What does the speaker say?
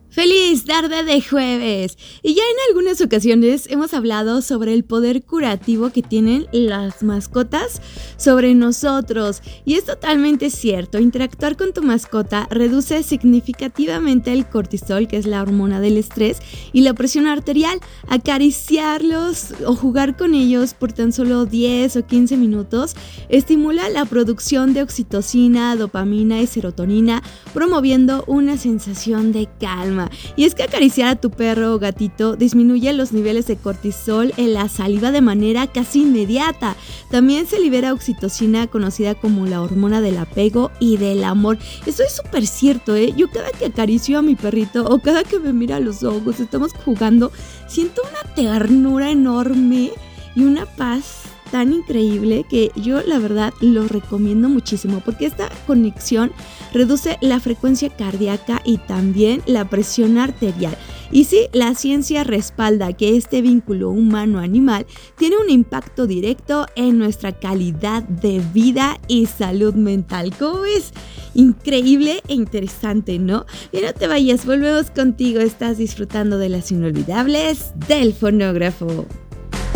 Feliz tarde de jueves. Y ya en algunas ocasiones hemos hablado sobre el poder curativo que tienen las mascotas sobre nosotros. Y es totalmente cierto, interactuar con tu mascota reduce significativamente el cortisol, que es la hormona del estrés, y la presión arterial. Acariciarlos o jugar con ellos por tan solo 10 o 15 minutos estimula la producción de oxitocina, dopamina y serotonina, promoviendo una sensación de calma. Y es que acariciar a tu perro o gatito disminuye los niveles de cortisol en la saliva de manera casi inmediata. También se libera oxitocina, conocida como la hormona del apego y del amor. Esto es súper cierto, ¿eh? Yo cada que acaricio a mi perrito o cada que me mira a los ojos, estamos jugando, siento una ternura enorme y una paz tan increíble que yo la verdad lo recomiendo muchísimo, porque esta conexión reduce la frecuencia cardíaca y también la presión arterial. Y sí, la ciencia respalda que este vínculo humano-animal tiene un impacto directo en nuestra calidad de vida y salud mental. ¿Cómo ves? Increíble e interesante, ¿no? Y no te vayas, volvemos contigo. Estás disfrutando de las inolvidables del fonógrafo.